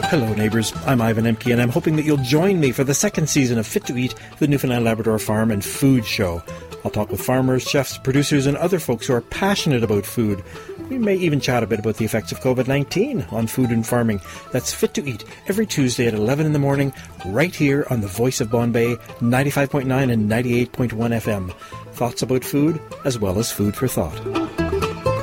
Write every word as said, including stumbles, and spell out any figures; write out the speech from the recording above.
Hello neighbours, I'm Ivan Emke and I'm hoping that you'll join me for the second season of Fit to Eat, the Newfoundland Labrador Farm and Food Show. I'll talk with farmers, chefs, producers and other folks who are passionate about food. We may even chat a bit about the effects of covid nineteen on food and farming. That's Fit to Eat every Tuesday at eleven in the morning, right here on the Voice of Bombay, ninety-five point nine and ninety-eight point one F M. Thoughts about food, as well as food for thought.